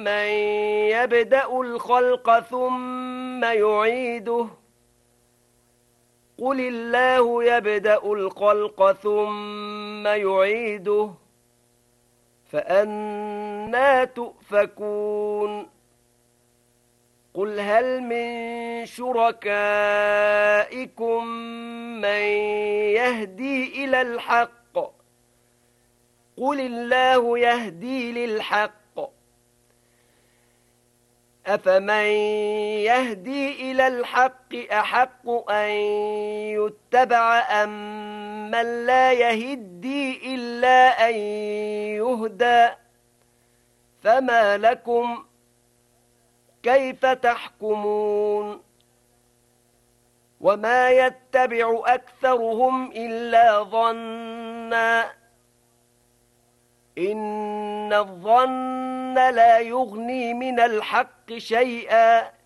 من يبدأ الخلق ثم يعيده قل الله يبدأ الخلق ثم يعيده فأنى تؤفكون قل هل من شركائكم من يهدي إلى الحق قل الله يهدي للحق أفمن يهدي إلى الحق أحق أن يتبع أم من لا يهدي إلا أن يهدى فما لكم كيف تحكمون وما يتبع أكثرهم إلا ظنا إن الظن لا يغني من الحق شيئا